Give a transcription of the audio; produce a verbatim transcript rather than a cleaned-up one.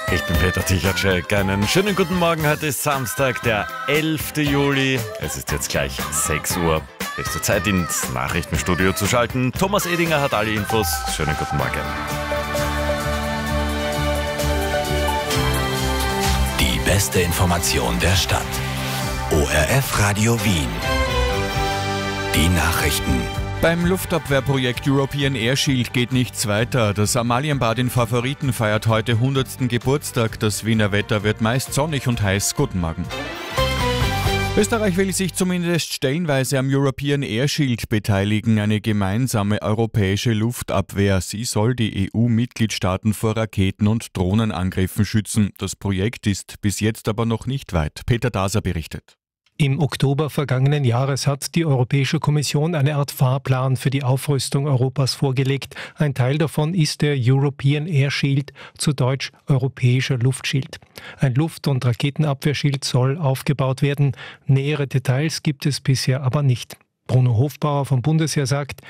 Ich bin Peter Tichatschek. Einen schönen guten Morgen. Heute ist Samstag, der elfte Juli. Es ist jetzt gleich sechs Uhr. Beste Zeit, ins Nachrichtenstudio zu schalten. Thomas Edinger hat alle Infos. Schönen guten Morgen. Die beste Information der Stadt. O R F Radio Wien. Die Nachrichten. Beim Luftabwehrprojekt European Air Shield geht nichts weiter. Das Amalienbad in Favoriten feiert heute hundertsten Geburtstag. Das Wiener Wetter wird meist sonnig und heiß. Guten Morgen. Österreich will sich zumindest stellenweise am European Air Shield beteiligen, eine gemeinsame europäische Luftabwehr. Sie soll die E U-Mitgliedstaaten vor Raketen- und Drohnenangriffen schützen. Das Projekt ist bis jetzt aber noch nicht weit. Peter Daser berichtet. Im Oktober vergangenen Jahres hat die Europäische Kommission eine Art Fahrplan für die Aufrüstung Europas vorgelegt. Ein Teil davon ist der European Air Shield, zu Deutsch Europäischer Luftschild. Ein Luft- und Raketenabwehrschild soll aufgebaut werden. Nähere Details gibt es bisher aber nicht. Bruno Hofbauer vom Bundesheer sagt,